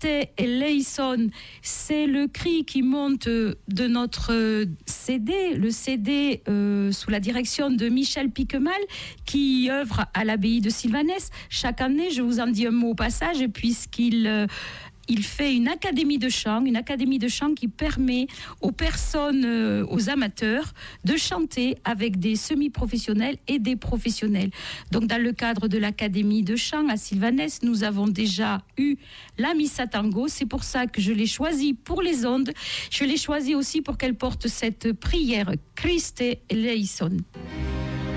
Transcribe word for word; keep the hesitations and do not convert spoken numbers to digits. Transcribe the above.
Christe eleison, c'est le cri qui monte de notre C D, le C D euh, sous la direction de Michel Piquemal, qui œuvre à l'abbaye de Sylvanès. Chaque année, je vous en dis un mot au passage, puisqu'il... Euh, Il fait une académie de chant, une académie de chant qui permet aux personnes, euh, aux amateurs, de chanter avec des semi-professionnels et des professionnels. Donc, dans le cadre de l'académie de chant à Sylvanès, nous avons déjà eu la Missa Tango. C'est pour ça que je l'ai choisie pour les ondes. Je l'ai choisie aussi pour qu'elle porte cette prière, Christe eleison.